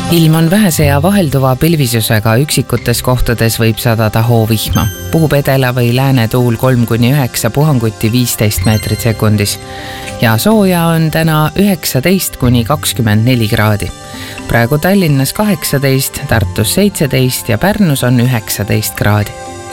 Ilm on vähese ja vahelduva pilvisusega, üksikutes kohtades võib sadada hoovihma. Puhub edela või lääne tuul 3-9, puhanguti 15 meetrit sekundis. Ja sooja on täna 19-24 kraadi. Praegu Tallinnas 18, Tartus 17 ja Pärnus on 19 kraadi.